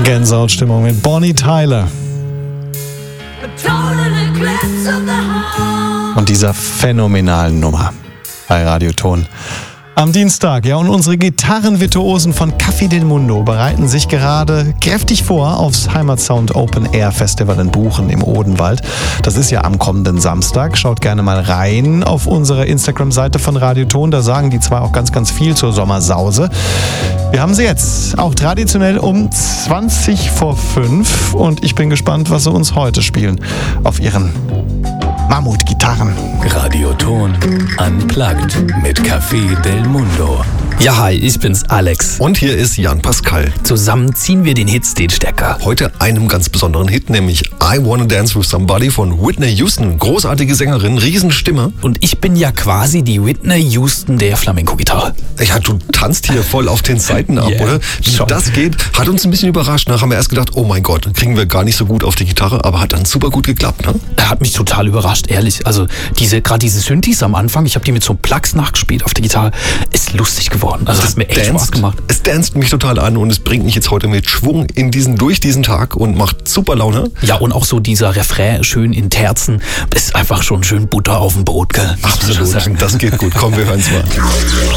Gänsehautstimmung mit Bonnie Tyler. Und dieser phänomenalen Nummer bei Radioton. Am Dienstag, ja, und unsere Gitarrenvirtuosen von Café del Mundo bereiten sich gerade kräftig vor aufs Heimatsound Open Air Festival in Buchen im Odenwald. Das ist ja am kommenden Samstag. Schaut gerne mal rein auf unserer Instagram-Seite von Radioton. Da sagen die zwei auch ganz, ganz viel zur Sommersause. Wir haben sie jetzt auch traditionell um 5:20 und ich bin gespannt, was sie uns heute spielen auf ihren Mammutgitarren. Radioton Unplugged mit Café del Mundo. Ja, hi, ich bin's, Alex. Und hier ist Jan Pascal. Zusammen ziehen wir den Hit den Stecker. Heute einem ganz besonderen Hit, nämlich I Wanna Dance With Somebody von Whitney Houston. Großartige Sängerin, Riesenstimme. Und ich bin ja quasi die Whitney Houston der Flamenco-Gitarre. Ja, du tanzt hier voll auf den Seiten ab, oder? Wie das geht, hat uns ein bisschen überrascht. Da haben wir erst gedacht, oh mein Gott, kriegen wir gar nicht so gut auf die Gitarre, aber hat dann super gut geklappt, ne? Hat mich total überrascht, ehrlich. Also gerade diese Synthes am Anfang, ich habe die mit so Plugs nachgespielt auf der Gitarre, ist lustig geworden. Also das hat mir echt Spaß gemacht. Es danst mich total an und es bringt mich jetzt heute mit Schwung durch diesen Tag und macht super Laune. Ja, und auch so dieser Refrain schön in Terzen, ist einfach schon schön Butter auf dem Brot, gell? Absolut, das geht gut. Komm, wir hören's mal.